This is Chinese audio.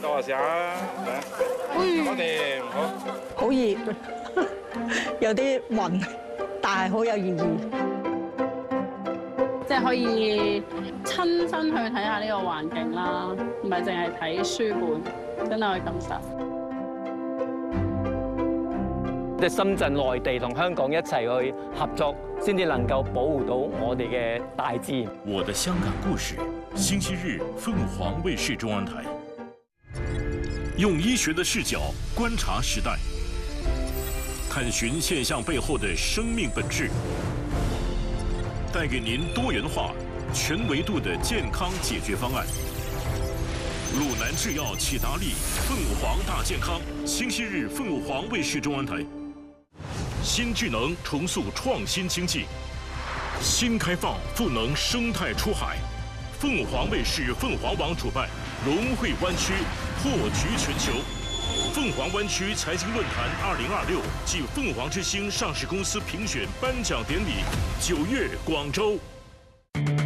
坐下啊！我哋好。 好熱，有啲暈，但係好有意義。 即係可以親身去睇下呢個環境啦，唔係淨係睇書本，真係可以感受。 即係深圳、內地同香港一齊去合作，先至能夠保護到我哋嘅大自然。 我的香港故事，星期日凤凰卫視中央台。用醫學的視角觀察時代，探尋現象背後的生命本質，帶給您多元化、全維度的健康解決方案。魯南製藥啟達利鳳凰大健康，星期日鳳凰衛視中央台。新智能重塑創新經濟，新開放賦能生態出海。鳳凰衛視鳳凰網主辦，龍匯灣區破局全球。鳳凰灣區財經論壇2026暨鳳凰之星上市公司評選頒獎典禮，9月廣州。